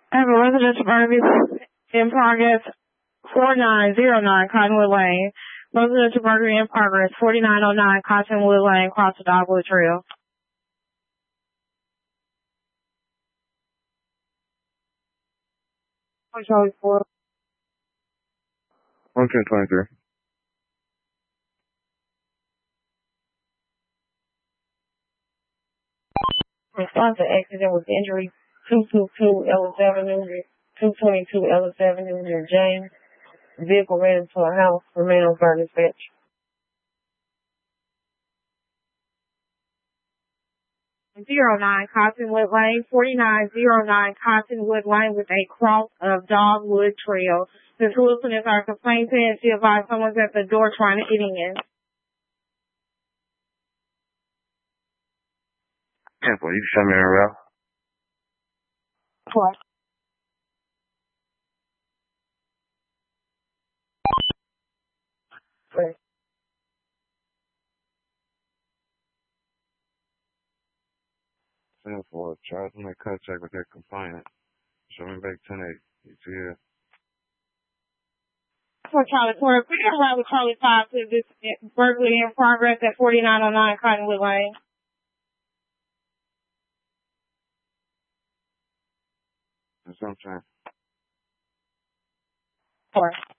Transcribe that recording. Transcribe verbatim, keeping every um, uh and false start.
I have a residential burglary in progress, four nine zero nine Cottonwood Lane. Residential burglary in progress, forty-nine oh nine Cottonwood Lane, across the Dogwood Trail. Charlie four. one ten twenty-three. Response to accident with injury, two twenty-two Ellis Avenue, two twenty-two Ellis Avenue near James. Vehicle ran into a house, remain on guard dispatch. Zero nine Cottonwood Lane, forty-nine zero nine Cottonwood Lane with a cross of Dogwood Trail. This Wilson is our complaint page. She advised someone's at the door trying to get in. Temple, you can show me a route. What? Wait. ten four, try to make contact with that complainant. Show me back ten eight. You see here. For Charlie Porter, please arrive with Charlie five to this burglary in progress at forty-nine oh nine Cottonwood Lane. Sometime. Four.